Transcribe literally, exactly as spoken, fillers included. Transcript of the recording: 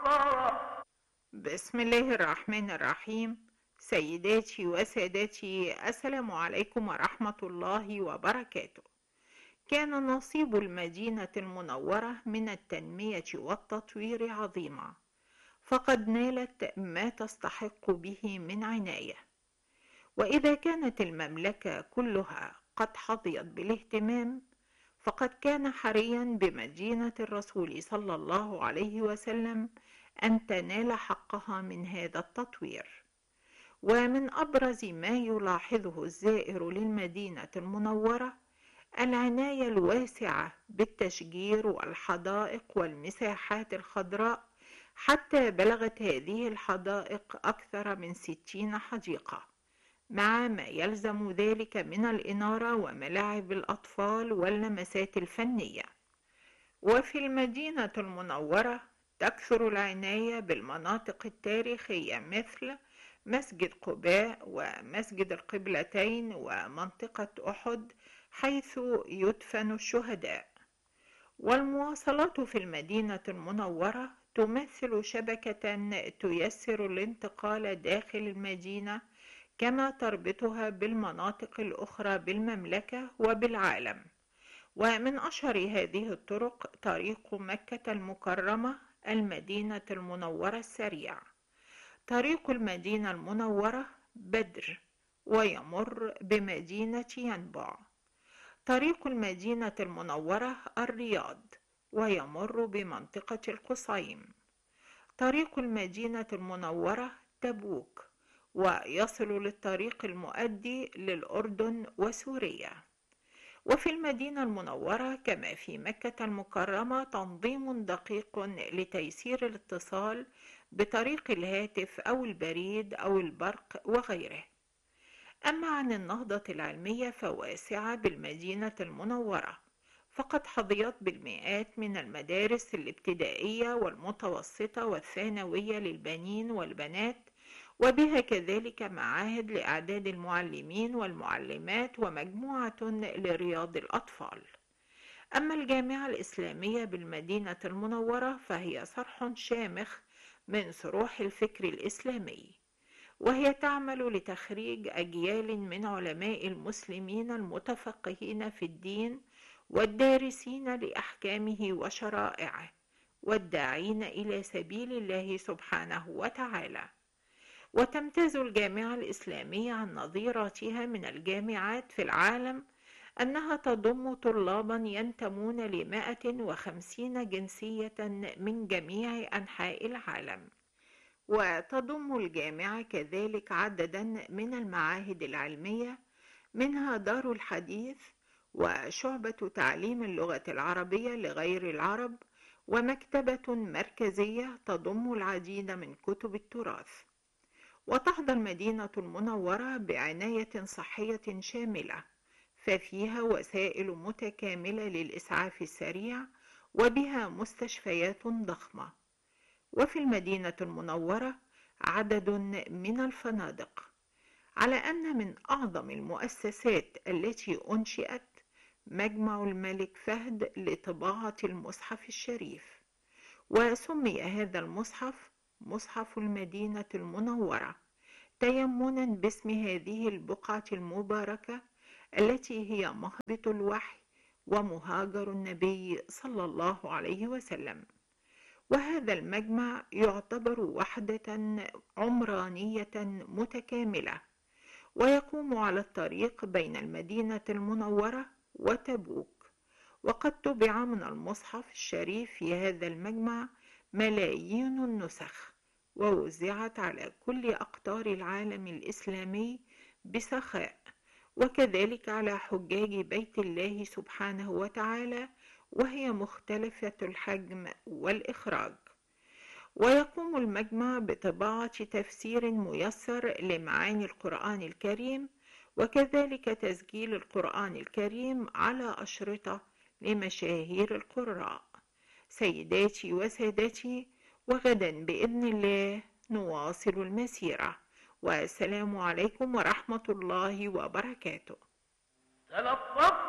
النصارى. بسم الله الرحمن الرحيم. سيداتي وسادتي، السلام عليكم ورحمة الله وبركاته. كان نصيب المدينة المنورة من التنمية والتطوير عظيما، فقد نالت ما تستحق به من عناية. وإذا كانت المملكة كلها قد حظيت بالاهتمام، فقد كان حريا بمدينة الرسول صلى الله عليه وسلم أن تنال حقها من هذا التطوير. ومن أبرز ما يلاحظه الزائر للمدينة المنورة العناية الواسعة بالتشجير والحدائق والمساحات الخضراء، حتى بلغت هذه الحدائق أكثر من ستين حديقة، مع ما يلزم ذلك من الإنارة وملاعب الأطفال واللمسات الفنية. وفي المدينة المنورة تكثر العناية بالمناطق التاريخية مثل مسجد قباء ومسجد القبلتين ومنطقة أحد حيث يدفن الشهداء. والمواصلات في المدينة المنورة تمثل شبكة تيسر الانتقال داخل المدينة، كما تربطها بالمناطق الأخرى بالمملكة وبالعالم. ومن أشهر هذه الطرق طريق مكة المكرمة المدينة المنورة السريع. طريق المدينة المنورة بدر ويمر بمدينة ينبع. طريق المدينة المنورة الرياض ويمر بمنطقة القصيم. طريق المدينة المنورة تبوك ويصل للطريق المؤدي للأردن وسوريا. وفي المدينة المنورة كما في مكة المكرمة تنظيم دقيق لتيسير الاتصال بطريق الهاتف أو البريد أو البرق وغيره. أما عن النهضة العلمية فواسعة بالمدينة المنورة، فقد حظيت بالمئات من المدارس الابتدائية والمتوسطة والثانوية للبنين والبنات، وبها كذلك معاهد لإعداد المعلمين والمعلمات ومجموعة لرياض الأطفال. أما الجامعة الإسلامية بالمدينة المنورة فهي صرح شامخ من صروح الفكر الإسلامي، وهي تعمل لتخريج أجيال من علماء المسلمين المتفقهين في الدين والدارسين لأحكامه وشرائعه والداعين إلى سبيل الله سبحانه وتعالى. وتمتاز الجامعة الإسلامية عن نظيراتها من الجامعات في العالم أنها تضم طلابا ينتمون لمائة وخمسين جنسية من جميع أنحاء العالم. وتضم الجامعة كذلك عددا من المعاهد العلمية، منها دار الحديث وشعبة تعليم اللغة العربية لغير العرب، ومكتبة مركزية تضم العديد من كتب التراث. وتحظى المدينة المنورة بعناية صحية شاملة، ففيها وسائل متكاملة للإسعاف السريع، وبها مستشفيات ضخمة. وفي المدينة المنورة عدد من الفنادق، على أن من أعظم المؤسسات التي أنشئت مجمع الملك فهد لطباعة المصحف الشريف، وسمي هذا المصحف مصحف المدينة المنورة تيمنا باسم هذه البقعة المباركة التي هي مهبط الوحي ومهاجر النبي صلى الله عليه وسلم. وهذا المجمع يعتبر وحدة عمرانية متكاملة، ويقوم على الطريق بين المدينة المنورة وتبوك. وقد طبع من المصحف الشريف في هذا المجمع ملايين النسخ، ووزعت على كل أقطار العالم الإسلامي بسخاء، وكذلك على حجاج بيت الله سبحانه وتعالى، وهي مختلفة الحجم والإخراج. ويقوم المجمع بطباعة تفسير ميسر لمعاني القرآن الكريم، وكذلك تسجيل القرآن الكريم على أشرطة لمشاهير القراء. سيداتي وسادتي، وغدا بإذن الله نواصل المسيرة، والسلام عليكم ورحمة الله وبركاته. تلطف